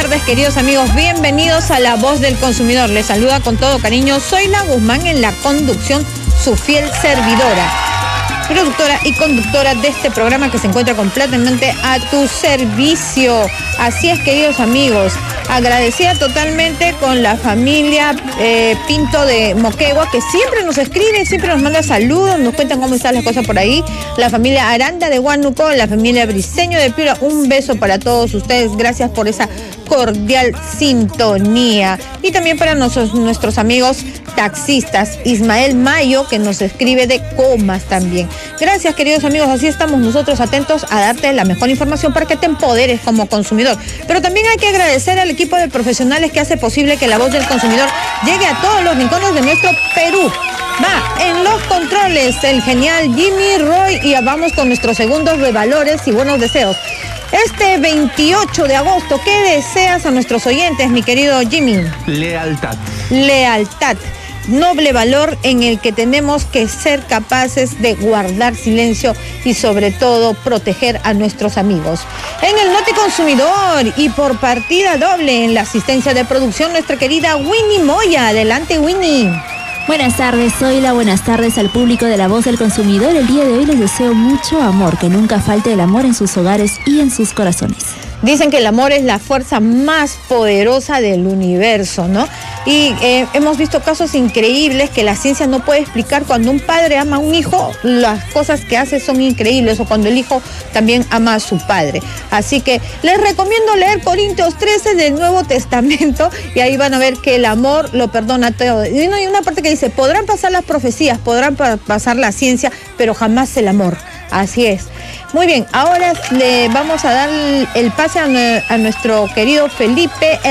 tardes, queridos amigos. Bienvenidos a La Voz del Consumidor. Les saluda con todo cariño Zoila Guzmán en la conducción, su fiel servidora, productora y conductora de este programa que se encuentra completamente a tu servicio. Así es, queridos amigos, agradecida totalmente con la familia Pinto de Moquegua, que siempre nos escribe, siempre nos manda saludos, nos cuentan cómo están las cosas por ahí. La familia Aranda de Huánuco, la familia Briceño de Piura, un beso para todos ustedes. Gracias por esa cordial sintonía. Y también para nuestros amigos taxistas, Ismael Mayo, que nos escribe de Comas también. Gracias, queridos amigos, así estamos nosotros atentos a darte la mejor información para que te empoderes como consumidor. Pero también hay que agradecer al equipo de profesionales que hace posible que La Voz del Consumidor llegue a todos los rincones de nuestro Perú. Va en los controles el genial Jimmy Roy, y vamos con nuestros segundos de valores y buenos deseos. Este 28 de agosto, ¿qué deseas a nuestros oyentes, mi querido Jimmy? Lealtad. Lealtad. Noble valor en el que tenemos que ser capaces de guardar silencio y sobre todo proteger a nuestros amigos. En el Noti Consumidor y por partida doble en la asistencia de producción, nuestra querida Winnie Moya. Adelante, Winnie. Buenas tardes, Zoila, buenas tardes al público de La Voz del Consumidor. El día de hoy les deseo mucho amor, que nunca falte el amor en sus hogares y en sus corazones. Dicen que el amor es la fuerza más poderosa del universo, ¿no? Y hemos visto casos increíbles que la ciencia no puede explicar. Cuando un padre ama a un hijo, las cosas que hace son increíbles, o cuando el hijo también ama a su padre. Así que les recomiendo leer Corintios 13 del Nuevo Testamento, y ahí van a ver que el amor lo perdona todo. Y hay una parte que dice, podrán pasar las profecías, podrán pasar la ciencia, pero jamás el amor. Así es. Muy bien, ahora le vamos a dar el pase a nuestro querido Felipe